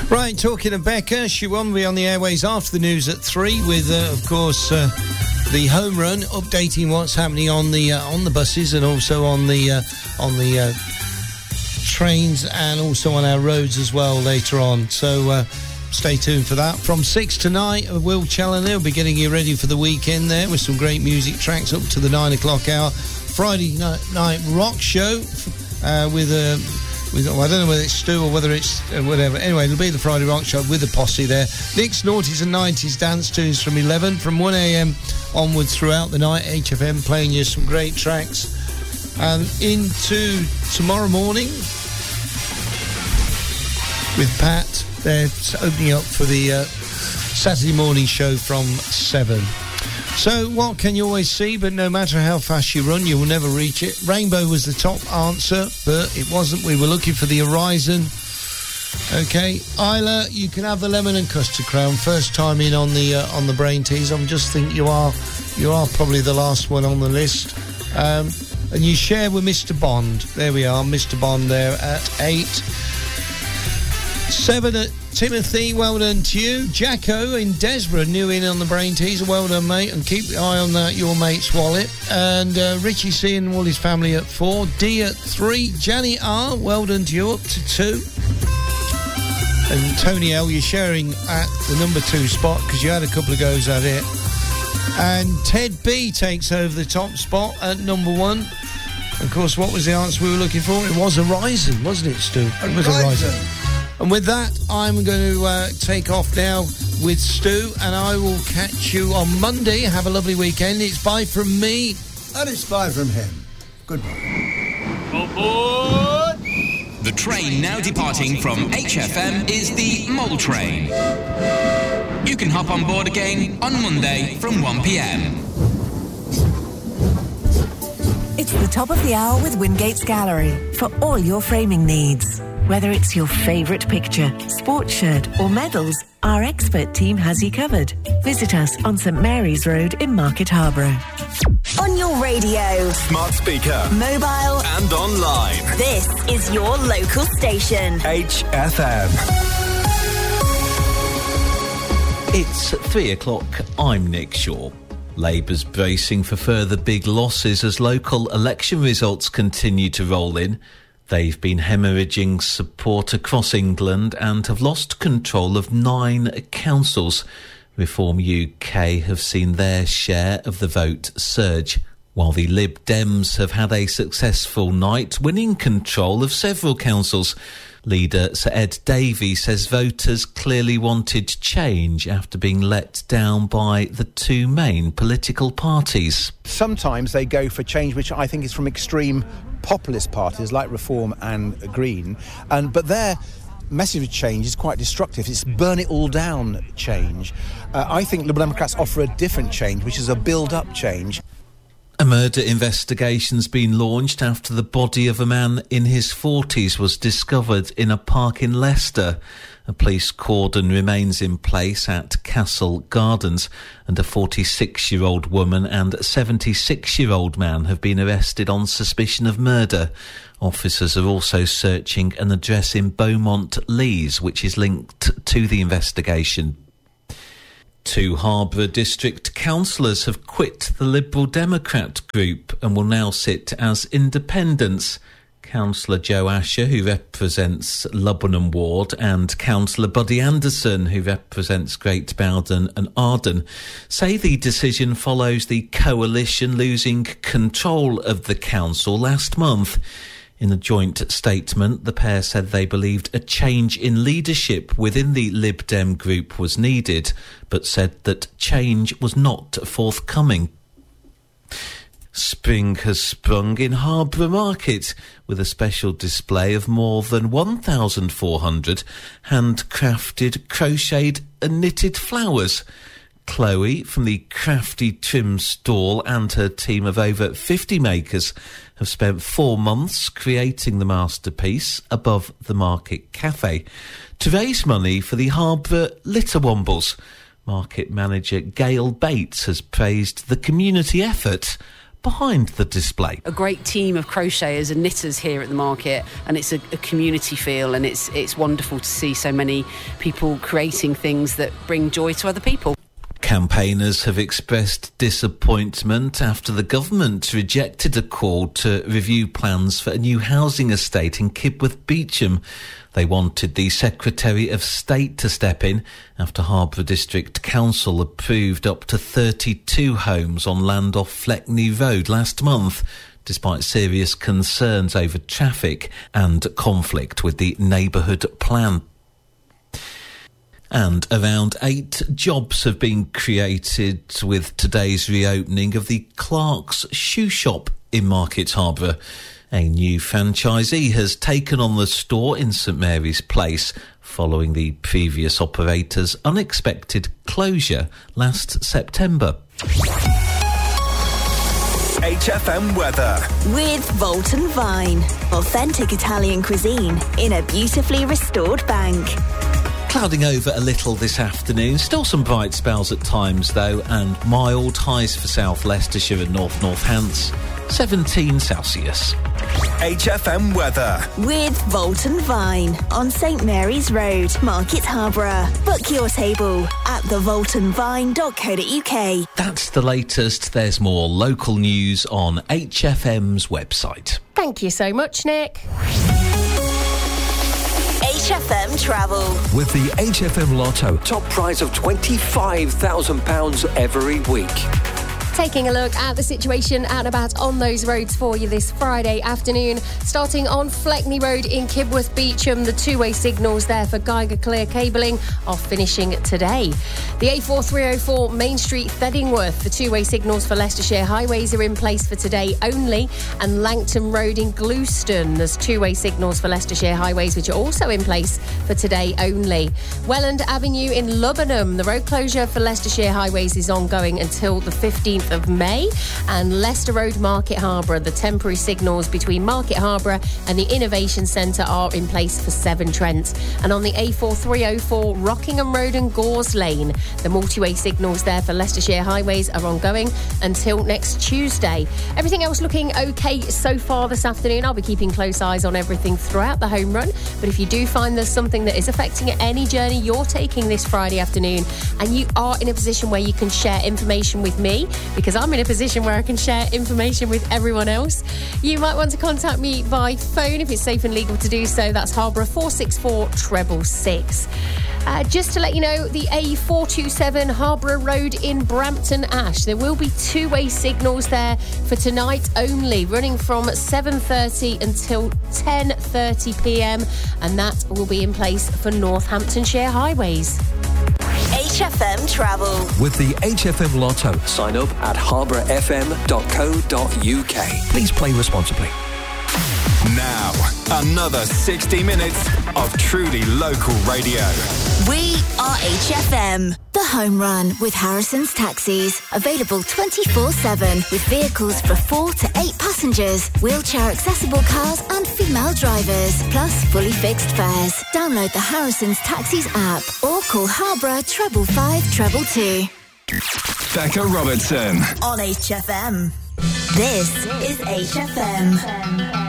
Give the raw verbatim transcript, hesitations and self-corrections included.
Right, talking of Becca, she won't be on the airways after the news at three with, uh, of course, uh, the home run, updating what's happening on the uh, on the buses and also on the uh, on the uh, trains and also on our roads as well later on. So uh, stay tuned for that. From six tonight, Will Challoner will be getting you ready for the weekend there with some great music tracks up to the nine o'clock hour. Friday night, night rock show uh, with a. Uh, Well, I don't know whether it's Stu or whether it's uh, whatever. Anyway, it'll be the Friday Rock Show with the posse there. Nick's noughties and nineties dance tunes from eleven, from one a.m. onwards throughout the night. H F M playing you some great tracks. And into tomorrow morning with Pat. They're opening up for the uh, Saturday morning show from seven. So, what can you always see, but no matter how fast you run, you will never reach it? Rainbow was the top answer, but it wasn't. We were looking for the horizon. Okay, Isla, you can have the lemon and custard crown. First time in on the uh, on the brain teas. I'm just think you are you are probably the last one on the list. Um, and you share with Mister Bond. There we are, Mister Bond there at eight. Seven at Timothy, well done to you. Jacko in Desborough, new in on the brain teaser, well done, mate. And keep the eye on that, your mate's wallet. And uh, Richie C and all his family at four. D at three. Janny R, well done to you, up to two. And Tony L, you're sharing at the number two spot because you had a couple of goes at it. And Ted B takes over the top spot at number one. Of course, what was the answer we were looking for? It was Horizon, wasn't it, Stu? It was Horizon. And with that, I'm going to uh, take off now with Stu, and I will catch you on Monday. Have a lovely weekend. It's bye from me. And it's bye from him. Goodbye. Aboard! The train now departing from H F M is the Mole Train. You can hop on board again on Monday from one p.m. It's the top of the hour with Wingate's Gallery for all your framing needs. Whether it's your favourite picture, sports shirt or medals, our expert team has you covered. Visit us on St Mary's Road in Market Harborough. On your radio, smart speaker, mobile and online. This is your local station. H F M. It's three o'clock. I'm Nick Shaw. Labour's bracing for further big losses as local election results continue to roll in. They've been hemorrhaging support across England and have lost control of nine councils. Reform U K have seen their share of the vote surge, while the Lib Dems have had a successful night, winning control of several councils. Leader Sir Ed Davey says voters clearly wanted change after being let down by the two main political parties. Sometimes they go for change which I think is from extreme populist parties like Reform and Green, and but their message of change is quite destructive. It's burn it all down change. Uh, I think Liberal Democrats offer a different change, which is a build-up change. A murder investigation's been launched after the body of a man in his forties was discovered in a park in Leicester. A police cordon remains in place at Castle Gardens, and a forty-six-year-old woman and a seventy-six-year-old man have been arrested on suspicion of murder. Officers are also searching an address in Beaumont Leys, which is linked to the investigation. Two Harborough District councillors have quit the Liberal Democrat group and will now sit as independents. Councillor Joe Asher, who represents Lubbock Ward, and Councillor Buddy Anderson, who represents Great Bowden and Arden, say the decision follows the coalition losing control of the council last month. In a joint statement, the pair said they believed a change in leadership within the Lib Dem group was needed, but said that change was not forthcoming. Spring has sprung in Harborough Market with a special display of more than one thousand four hundred handcrafted, crocheted and knitted flowers. Chloe from the Crafty Trim stall and her team of over fifty makers have spent four months creating the masterpiece above the Market Cafe to raise money for the Harborough Litterwombles. Market manager Gail Bates has praised the community effort behind the display. A great team of crocheters and knitters here at the market, and it's a, a community feel, and it's it's wonderful to see so many people creating things that bring joy to other people. Campaigners have expressed disappointment after the government rejected a call to review plans for a new housing estate in Kibworth Beecham. They wanted the Secretary of State to step in after Harborough District Council approved up to thirty-two homes on land off Fleckney Road last month, despite serious concerns over traffic and conflict with the neighbourhood plan. And around eight jobs have been created with today's reopening of the Clark's Shoe Shop in Market Harborough. A new franchisee has taken on the store in St Mary's Place following the previous operator's unexpected closure last September. H F M weather. With Volton Vine. Authentic Italian cuisine in a beautifully restored bank. Clouding over a little this afternoon. Still some bright spells at times, though, and mild highs for South Leicestershire and North Northants. seventeen Celsius. H F M weather. With Volton Vine on St Mary's Road, Market Harborough. Book your table at the volton vine dot co dot uk. That's the latest. There's more local news on H F M's website. Thank you so much, Nick. H F M Travel. With the H F M Lotto, top prize of twenty-five thousand pounds every week. Taking a look at the situation out and about on those roads for you this Friday afternoon. Starting on Fleckney Road in Kibworth Beecham, the two-way signals there for Geiger Clear cabling are finishing today. The A four three oh four Main Street Theddingworth, the two-way signals for Leicestershire highways are in place for today only. And Langton Road in Gloucester, there's two-way signals for Leicestershire highways which are also in place for today only. Welland Avenue in Lubbenham, the road closure for Leicestershire highways is ongoing until the fifteenth of May. And Leicester Road Market Harborough, the temporary signals between Market Harborough and the Innovation Centre are in place for Severn Trent. And on the A four three oh four Rockingham Road and Gores Lane, the multi-way signals there for Leicestershire highways are ongoing until next Tuesday. Everything else looking okay so far this afternoon. I'll be keeping close eyes on everything throughout the home run, but if you do find there's something that is affecting any journey you're taking this Friday afternoon and you are in a position where you can share information with me, because I'm in a position where I can share information with everyone else, you might want to contact me by phone if it's safe and legal to do so. That's Harborough four six four six six. Uh, just to let you know, the A four two seven Harborough Road in Brampton Ash, there will be two-way signals there for tonight only, running from seven thirty until ten thirty p m, and that will be in place for Northamptonshire highways. H F M Travel. With the H F M Lotto, sign up at harborough f m dot co dot uk. Please play responsibly. Now, another sixty minutes of truly local radio. We are H F M. The Home Run with Harrison's Taxis. Available twenty-four seven with vehicles for four to eight passengers, wheelchair accessible cars and female drivers, plus fully fixed fares. Download the Harrison's Taxis app or call Harborough treble five treble two. Becca Robertson. On H F M. This is H F M.